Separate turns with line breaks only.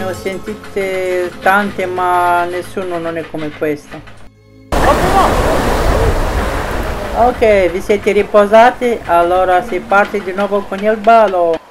ne ho sentite tante, ma nessuno non è come questo. Ok, vi siete riposati? Allora si parte di nuovo con il ballo.